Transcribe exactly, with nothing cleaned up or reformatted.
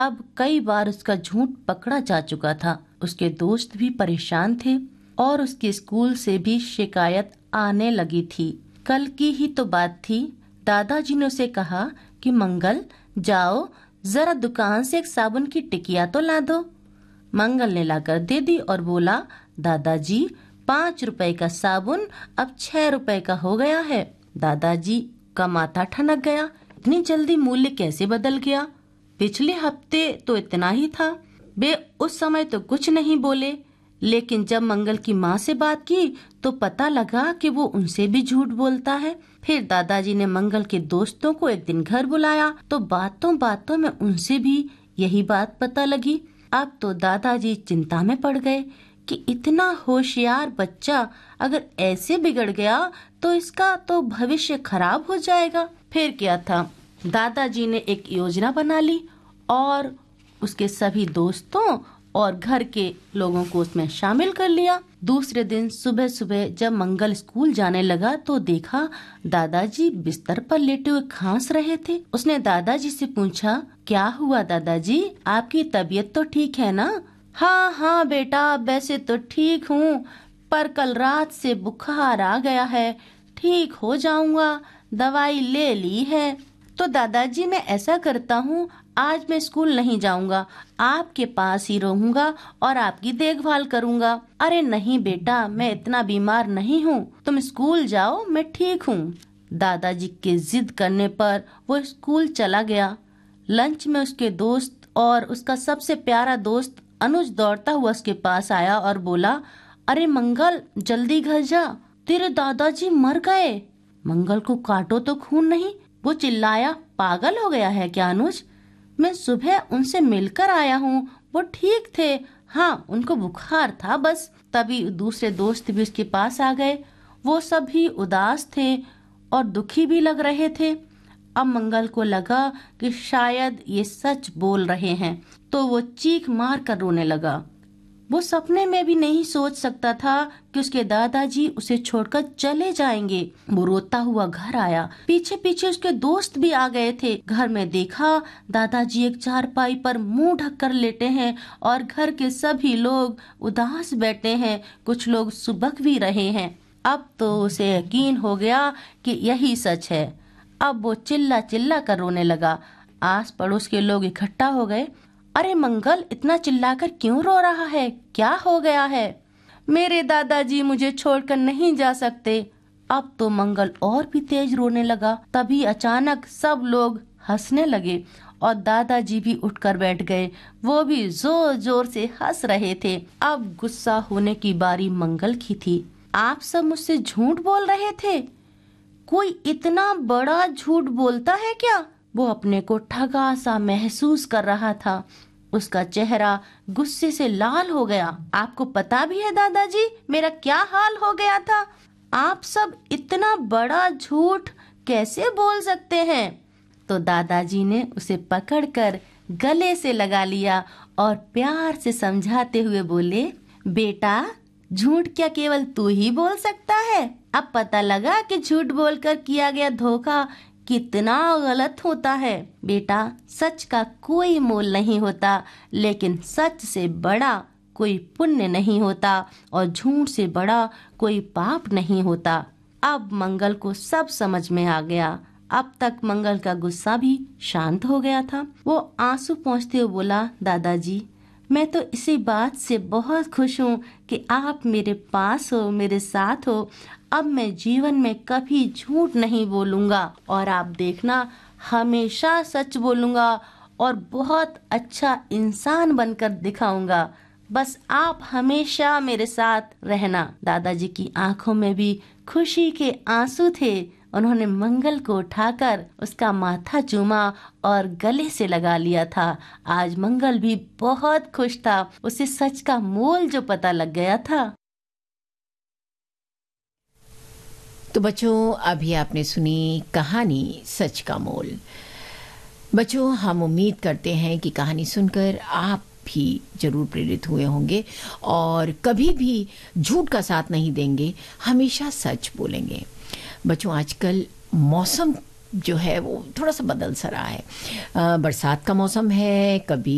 अब कई बार उसका झूठ पकड़ा जा चुका था। उसके दोस्त भी परेशान थे और उसके स्कूल से भी शिकायत आने लगी थी। कल की ही तो बात थी। दादाजी ने उसे कहा कि मंगल, जाओ जरा दुकान से एक साबुन की टिकिया तो ला दो। मंगल ने लाकर दे दी और बोला, दादाजी पाँच रुपए का साबुन अब छह रुपए का हो गया है। दादाजी का माथा ठनक गया। इतनी जल्दी मूल्य कैसे बदल गया? पिछले हफ्ते तो इतना ही था। वे उस समय तो कुछ नहीं बोले, लेकिन जब मंगल की माँ से बात की तो पता लगा कि वो उनसे भी झूठ बोलता है। फिर दादाजी ने मंगल के दोस्तों को एक दिन घर बुलाया तो बातों बातों में उनसे भी यही बात पता लगी। अब तो दादाजी चिंता में पड़ गए कि इतना होशियार बच्चा अगर ऐसे बिगड़ गया तो इसका तो भविष्य खराब हो जाएगा। फिर क्या था, दादाजी ने एक योजना बना ली और उसके सभी दोस्तों और घर के लोगों को उसमें शामिल कर लिया। दूसरे दिन सुबह सुबह जब मंगल स्कूल जाने लगा तो देखा दादाजी बिस्तर पर लेटे हुए खांस रहे थे। उसने दादाजी से पूछा, क्या हुआ दादाजी, आपकी तबीयत तो ठीक है ना? हाँ हाँ बेटा, वैसे तो ठीक हूँ, पर कल रात से बुखार आ गया है। ठीक हो जाऊंगा, दवाई ले ली है। तो दादाजी मैं ऐसा करता हूँ, आज मैं स्कूल नहीं जाऊंगा, आपके पास ही रहूंगा और आपकी देखभाल करूंगा। अरे नहीं बेटा, मैं इतना बीमार नहीं हूँ, तुम स्कूल जाओ, मैं ठीक हूँ। दादाजी के जिद करने पर वो स्कूल चला गया। लंच में उसके दोस्त और उसका सबसे प्यारा दोस्त अनुज दौड़ता हुआ उसके पास आया और बोला, अरे मंगल जल्दी घर जा, तेरे दादाजी मर गए। मंगल को काटो तो खून नहीं। वो चिल्लाया, पागल हो गया है क्या अनुज? मैं सुबह उनसे मिलकर आया हूँ, वो ठीक थे। हाँ, उनको बुखार था बस। तभी दूसरे दोस्त भी उसके पास आ गए। वो सभी उदास थे और दुखी भी लग रहे थे। अब मंगल को लगा कि शायद ये सच बोल रहे हैं, तो वो चीख मार कर रोने लगा। वो सपने में भी नहीं सोच सकता था कि उसके दादाजी उसे छोड़कर चले जाएंगे। वो रोता हुआ घर आया। पीछे पीछे उसके दोस्त भी आ गए थे। घर में देखा दादाजी एक चारपाई पर मुंह ढककर लेटे हैं और घर के सभी लोग उदास बैठे हैं। कुछ लोग सुबक भी रहे हैं। अब तो उसे यकीन हो गया कि यही सच है। अब वो चिल्ला चिल्ला कर रोने लगा। आस पड़ोस के लोग इकट्ठा हो गए। अरे मंगल, इतना चिल्लाकर क्यों रो रहा है? क्या हो गया है? मेरे दादाजी मुझे छोड़कर नहीं जा सकते। अब तो मंगल और भी तेज रोने लगा। तभी अचानक सब लोग हंसने लगे और दादाजी भी उठकर बैठ गए। वो भी जोर जोर से हंस रहे थे। अब गुस्सा होने की बारी मंगल की थी। आप सब मुझसे झूठ बोल रहे थे? कोई इतना बड़ा झूठ बोलता है क्या? वो अपने को ठगा सा महसूस कर रहा था। उसका चेहरा गुस्से से लाल हो गया। आपको पता भी है दादाजी मेरा क्या हाल हो गया था? आप सब इतना बड़ा झूठ कैसे बोल सकते हैं? तो दादाजी ने उसे पकड़कर गले से लगा लिया और प्यार से समझाते हुए बोले, बेटा झूठ क्या केवल तू ही बोल सकता है? अब पता लगा कि झूठ बोलकर किया गया धोखा कितना गलत होता है। बेटा सच का कोई मोल नहीं होता, लेकिन सच से बड़ा कोई पुण्य नहीं होता और झूठ से बड़ा कोई पाप नहीं होता। अब मंगल को सब समझ में आ गया। अब तक मंगल का गुस्सा भी शांत हो गया था। वो आंसू पोंछते हुए बोला, दादाजी मैं तो इसी बात से बहुत खुश हूँ कि आप मेरे पास हो, मेरे साथ हो। अब मैं जीवन में कभी झूठ नहीं बोलूंगा और आप देखना हमेशा सच बोलूंगा और बहुत अच्छा इंसान बनकर दिखाऊंगा। बस आप हमेशा मेरे साथ रहना। दादाजी की आंखों में भी खुशी के आंसू थे। उन्होंने मंगल को उठाकर उसका माथा चूमा और गले से लगा लिया था। आज मंगल भी बहुत खुश था। उसे सच का मोल जो पता लग गया था। तो बच्चों, अभी आपने सुनी कहानी सच का मोल। बच्चों, हम उम्मीद करते हैं कि कहानी सुनकर आप भी जरूर प्रेरित हुए होंगे और कभी भी झूठ का साथ नहीं देंगे, हमेशा सच बोलेंगे। बच्चों, आजकल मौसम जो है वो थोड़ा सा बदल सा रहा है। बरसात का मौसम है, कभी